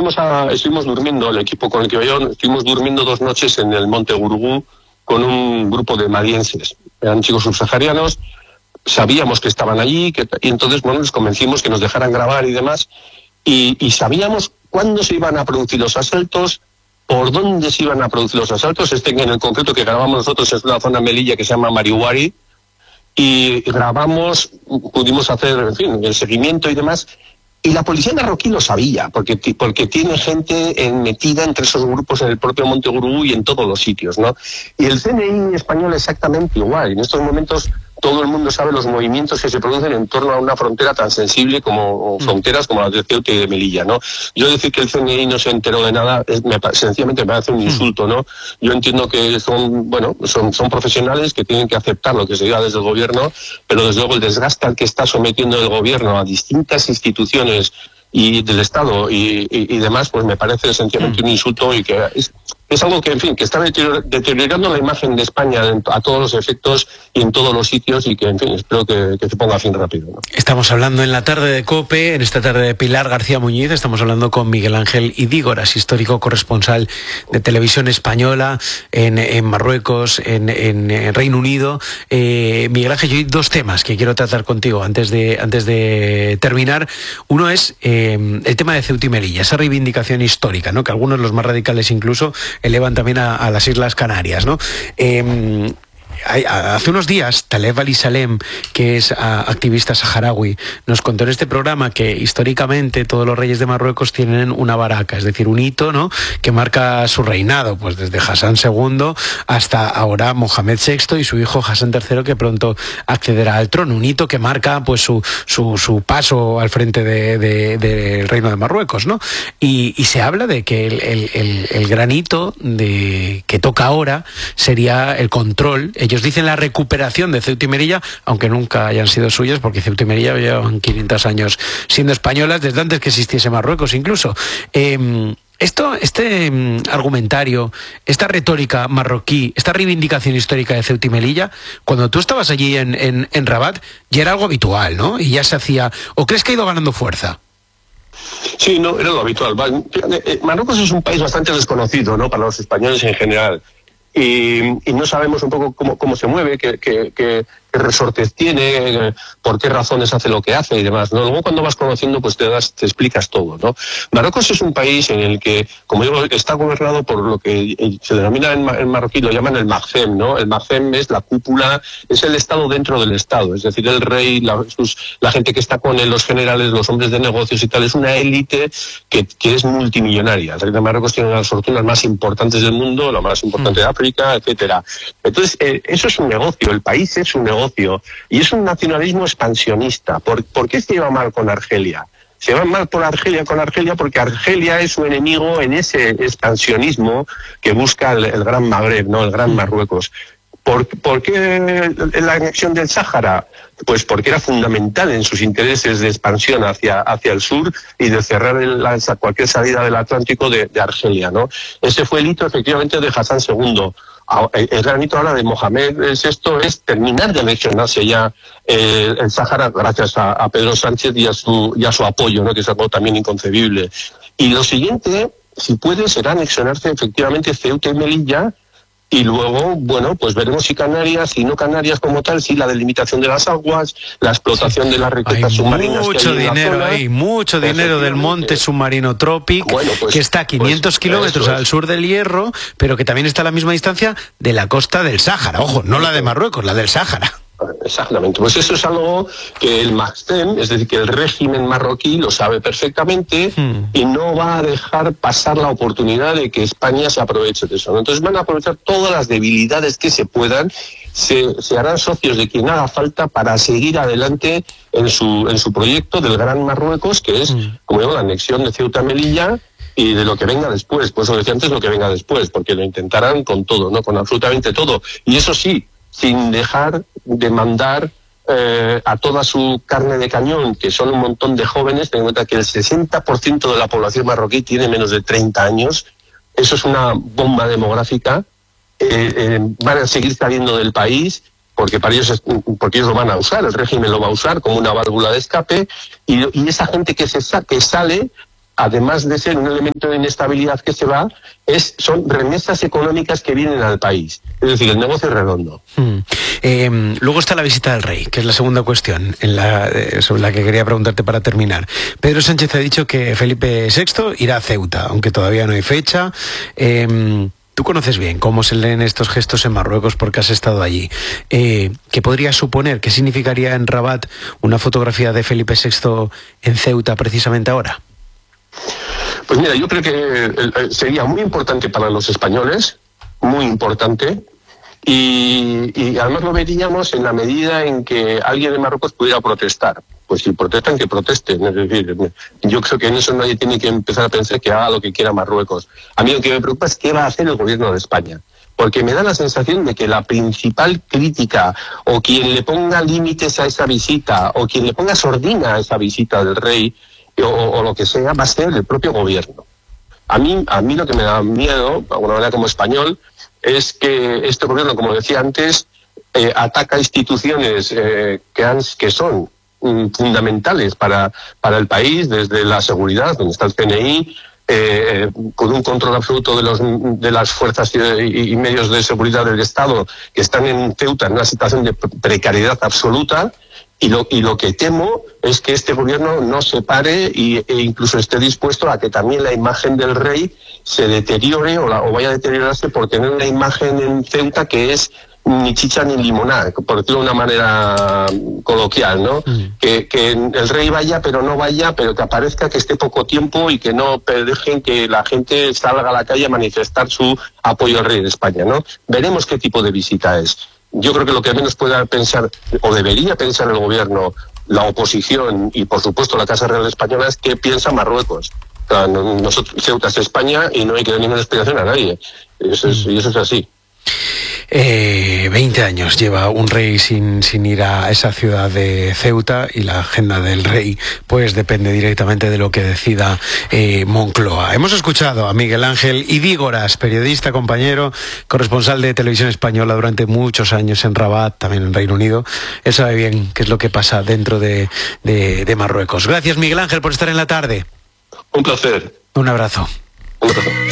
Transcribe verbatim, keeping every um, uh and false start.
fuimos a, estuvimos durmiendo, el equipo con el que yo, estuvimos durmiendo dos noches en el Monte Gurugú con un grupo de malienses. Eran chicos subsaharianos, sabíamos que estaban allí, que, y entonces, bueno, les convencimos que nos dejaran grabar y demás, y, y sabíamos cuándo se iban a producir los asaltos, por dónde se iban a producir los asaltos. Este en el concreto que grabamos nosotros es una zona en Melilla que se llama Marihuari, y grabamos, pudimos hacer, en fin, el seguimiento y demás, y la policía marroquí lo sabía, porque, porque tiene gente en, metida entre esos grupos en el propio Monte Gurugú y en todos los sitios, ¿no? Y el C N I español exactamente igual. En estos momentos todo el mundo sabe los movimientos que se producen en torno a una frontera tan sensible como mm. fronteras como las de Ceuta y de Melilla, ¿no? Yo decir que el C N I no se enteró de nada, es, me, sencillamente me parece un insulto, ¿no? Yo entiendo que son, bueno, son, son profesionales que tienen que aceptar lo que se diga desde el gobierno, pero desde luego el desgaste al que está sometiendo el gobierno a distintas instituciones y del Estado y, y, y demás, pues me parece esencialmente mm. un insulto, y que es, es algo que, en fin, que está deteriorando la imagen de España a todos los efectos y en todos los sitios, y que, en fin, espero que, que se ponga fin rápido, ¿no? Estamos hablando en la tarde de COPE, en esta tarde de Pilar García Muñiz, estamos hablando con Miguel Ángel Idígoras, histórico corresponsal de Televisión Española en, en Marruecos, en, en, en Reino Unido. Eh, Miguel Ángel, yo hay dos temas que quiero tratar contigo antes de, antes de terminar. Uno es eh, el tema de Ceuta y Melilla, esa reivindicación histórica, ¿no?, que algunos, los más radicales incluso, elevan también a, a las Islas Canarias, ¿no? Eh, Hace unos días, Taleb Ali Salem, que es a, activista saharaui, nos contó en este programa que históricamente todos los reyes de Marruecos tienen una baraca, es decir, un hito, ¿no?, que marca su reinado, pues desde Hassan segundo hasta ahora Mohamed sexto y su hijo Hassan tercero, que pronto accederá al trono. Un hito que marca pues su, su, su paso al frente de, de, del reino de Marruecos, ¿no? Y, y se habla de que el, el, el, el gran hito de, que toca ahora sería el control. Ellos dicen la recuperación de Ceuta y Melilla, aunque nunca hayan sido suyas, porque Ceuta y Melilla llevan quinientos años siendo españolas, desde antes que existiese Marruecos incluso. Eh, esto, este um, argumentario, esta retórica marroquí, esta reivindicación histórica de Ceuta y Melilla, cuando tú estabas allí en, en, en Rabat, ya era algo habitual, ¿no? Y ya se hacía... ¿O crees que ha ido ganando fuerza? Sí, no, era lo habitual. Marruecos es un país bastante desconocido, ¿no?, para los españoles en general. Y, y no sabemos un poco cómo, cómo se mueve, qué, qué, qué, qué resortes tiene, por qué razones hace lo que hace y demás, ¿no? Luego cuando vas conociendo, pues te das, te explicas todo, ¿no? Marruecos es un país en el que, como digo, está gobernado por lo que se denomina en, en marroquí, lo llaman el Maghem, ¿no? El Maghem es la cúpula, es el Estado dentro del Estado, es decir, el rey, la, sus, la gente que está con él, los generales, los hombres de negocios y tal, es una élite que, que es multimillonaria. El Marruecos tiene una de las fortunas más importantes del mundo, la más importante de África, etcétera. Entonces, eh, eso es un negocio, el país es un negocio. Y es un nacionalismo expansionista. ¿Por, ¿por qué se lleva mal con Argelia? Se va mal por Argelia con Argelia porque Argelia es su enemigo en ese expansionismo que busca el, el Gran Magreb, ¿no?, el Gran Marruecos. ¿Por, ¿Por qué la anexión del Sáhara? Pues porque era fundamental en sus intereses de expansión hacia, hacia el sur y de cerrar el, la, cualquier salida del Atlántico de, de Argelia, ¿no? Ese fue el hito, efectivamente, de Hassan segundo. El gran hito ahora de Mohamed sexto es terminar de anexionarse ya eh, el Sáhara, gracias a, a Pedro Sánchez y a su, y a su apoyo, ¿no?, que es algo también inconcebible. Y lo siguiente, si puede, será anexionarse efectivamente Ceuta y Melilla. Y luego, bueno, pues veremos si Canarias, y no Canarias como tal, si la delimitación de las aguas, la explotación de las riquezas hay submarinas. Mucho que hay dinero en la zona, ahí, mucho dinero del monte submarino Tropic, bueno, pues, que está a quinientos pues, kilómetros es. al sur del Hierro, pero que también está a la misma distancia de la costa del Sáhara. Ojo, no la de Marruecos, la del Sáhara. Exactamente, pues eso es algo que el Maghem, es decir, que el régimen marroquí lo sabe perfectamente hmm. y no va a dejar pasar la oportunidad de que España se aproveche de eso, ¿no? Entonces van a aprovechar todas las debilidades que se puedan, se, se harán socios de quien haga falta para seguir adelante en su, en su proyecto del Gran Marruecos, que es, hmm. como digo, la anexión de Ceuta y Melilla, y de lo que venga después. Pues lo decía antes, lo que venga después, porque lo intentarán con todo, ¿no?, con absolutamente todo. Y eso sí, sin dejar de mandar eh, a toda su carne de cañón, que son un montón de jóvenes. Ten en cuenta que el sesenta por ciento de la población marroquí tiene menos de treinta años. Eso es una bomba demográfica. Eh, eh, van a seguir saliendo del país porque para ellos es, porque ellos lo van a usar, el régimen lo va a usar como una válvula de escape, y, y esa gente que se que sale además de ser un elemento de inestabilidad que se va, es, son remesas económicas que vienen al país. Es decir, el negocio es redondo. Mm. Eh, luego está la visita del rey, que es la segunda cuestión en la, eh, sobre la que quería preguntarte para terminar. Pedro Sánchez ha dicho que Felipe sexto irá a Ceuta, aunque todavía no hay fecha. Eh, Tú conoces bien cómo se leen estos gestos en Marruecos porque has estado allí. Eh, ¿Qué podría suponer? ¿Qué significaría en Rabat una fotografía de Felipe sexto en Ceuta precisamente ahora? Pues mira, yo creo que sería muy importante para los españoles, muy importante, y, y además lo veríamos en la medida en que alguien de Marruecos pudiera protestar. Pues si protestan, que protesten. Es decir, yo creo que en eso nadie tiene que empezar a pensar que haga lo que quiera Marruecos. A mí lo que me preocupa es qué va a hacer el gobierno de España. Porque me da la sensación de que la principal crítica, o quien le ponga límites a esa visita, o quien le ponga sordina a esa visita del rey, o, o lo que sea, va a ser el propio gobierno. A mí, a mí lo que me da miedo, de alguna manera como español, es que este gobierno, como decía antes, eh, ataca instituciones eh, que, han, que son fundamentales para, para el país, desde la seguridad, donde está el C N I, eh, con un control absoluto de, los, de las fuerzas y, y medios de seguridad del Estado que están en Ceuta en una situación de precariedad absoluta, y lo, y lo que temo es que este gobierno no se pare y, e incluso esté dispuesto a que también la imagen del rey se deteriore o, la, o vaya a deteriorarse por tener una imagen en Ceuta que es ni chicha ni limonada, por decirlo de una manera coloquial, ¿no? Mm. Que, que el rey vaya, pero no vaya, pero que aparezca, que esté poco tiempo y que no dejen que la gente salga a la calle a manifestar su apoyo al rey de España, ¿no? Veremos qué tipo de visita es. Yo creo que lo que menos pueda pensar, o debería pensar el gobierno, la oposición y, por supuesto, la Casa Real Española es qué piensa Marruecos. O sea, nosotros, Ceuta es España y no hay que dar ninguna explicación a nadie. Eso es, y eso es así. Eh, veinte años lleva un rey sin, sin ir a esa ciudad de Ceuta, y la agenda del rey pues depende directamente de lo que decida eh, Moncloa. Hemos escuchado a Miguel Ángel Idígoras, periodista, compañero, corresponsal de Televisión Española durante muchos años en Rabat, también en Reino Unido. Él sabe bien qué es lo que pasa dentro de, de, de Marruecos. Gracias, Miguel Ángel, por estar en la tarde. Un placer. Un abrazo. Un abrazo.